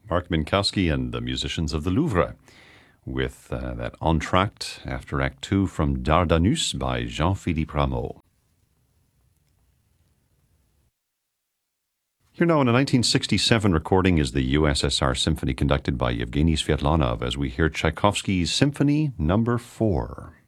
Mark Minkowski and the musicians of the Louvre with that entr'acte after Act 2 from Dardanus by Jean-Philippe Rameau. Here now in a 1967 recording is the USSR Symphony conducted by Yevgeny Svetlanov as we hear Tchaikovsky's Symphony No. 4.